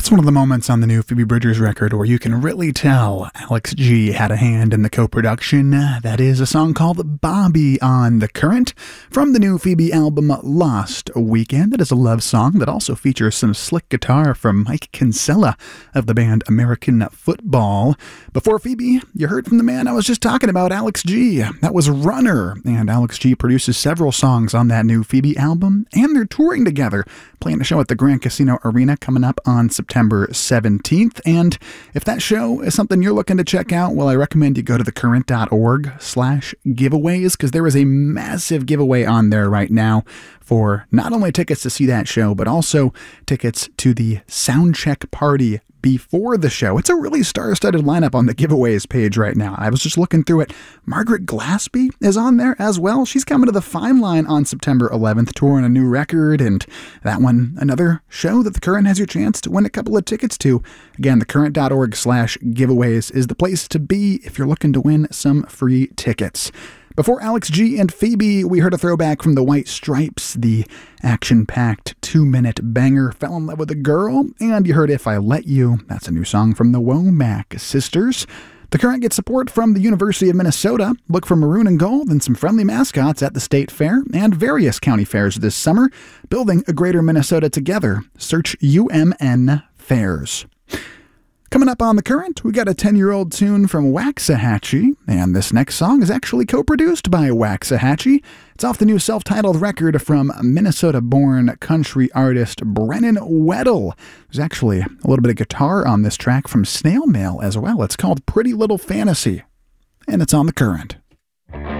That's one of the moments on the new Phoebe Bridgers record where you can really tell Alex G had a hand in the co-production. That is a song called Bobby on The Current from the new Phoebe album Lost Weekend. It is a love song that also features some slick guitar from Mike Kinsella of the band American Football. Before Phoebe, you heard from the man I was just talking about, Alex G. That was Runner, and Alex G produces several songs on that new Phoebe album, and they're touring together, playing a show at the Grand Casino Arena coming up on September 17th. And if that show is something you're looking to check out, well, I recommend you go to thecurrent.org/giveaways, because there is a massive giveaway on there right now for not only tickets to see that show, but also tickets to the soundcheck party before the show. It's a really star-studded lineup on the giveaways page right now. I was just looking through it. Margaret Glaspie is on there as well. She's coming to the Fine Line on September 11th, touring a new record, and that one, another show that The Current has your chance to win a couple of tickets to. Again, thecurrent.org/giveaways is the place to be if you're looking to win some free tickets. Before Alex G and Phoebe, we heard a throwback from the White Stripes, the action-packed 2-minute banger, Fell in Love with a Girl, and you heard If I Let You. That's a new song from the Womack Sisters. The Current gets support from the University of Minnesota. Look for maroon and gold and some friendly mascots at the State Fair and various county fairs this summer. Building a greater Minnesota together. Search UMN Fairs. Coming up on The Current, we got a 10-year-old tune from Waxahachie, and this next song is actually co-produced by Waxahachie. It's off the new self-titled record from Minnesota-born country artist Brennan Weddle. There's actually a little bit of guitar on this track from Snail Mail as well. It's called Pretty Little Fantasy, and it's on The Current.